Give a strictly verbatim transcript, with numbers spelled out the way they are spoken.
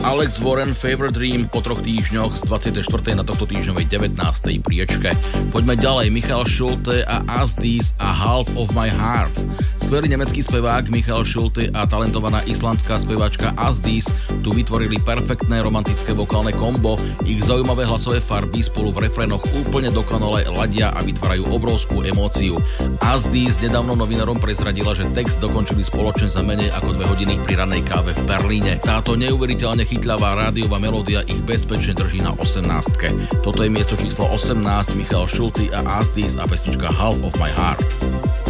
Alex Warren Fever Dream po troch týždňoch z dvadsiatej štvrtej na tohto týždňovej devätnástej priečke. Poďme ďalej, Michael Schulte a As This a Half of My Heart. Skvelý nemecký spevák Michael Schulte a talentovaná islandská speváčka As This tu vytvorili perfektné romantické vokálne kombo. Ich zaujímavé hlasové farby spolu v refrénoch úplne dokonale ladia a vytvárajú obrovskú emóciu. As This nedávno novinárom prezradila, že text dokončili spoločne za menej ako dve hodiny pri ranej káve v Berlíne. Táto neuveriteľne chytľavá rádiová melódia ich bezpečne drží na osemnástke. Toto je miesto číslo osemnásť, Michael Schulte a As This a pesnička Half of My Heart.